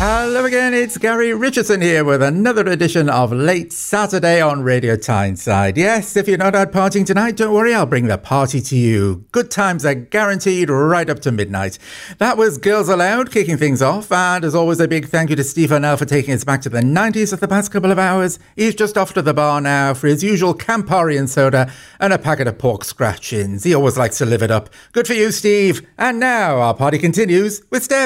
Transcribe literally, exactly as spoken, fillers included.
Hello again, it's Gary Richardson here with another edition of Late Saturday on Radio Tyneside. Yes, if you're not out partying tonight, don't worry, I'll bring the party to you. Good times are guaranteed right up to midnight. That was Girls Aloud kicking things off, and as always a big thank you to Steve O'Neill for taking us back to the nineties for the past couple of hours. He's just off to the bar now for his usual Campari and soda and a packet of pork scratchings. He always likes to live it up. Good for you, Steve. And now our party continues with Steph.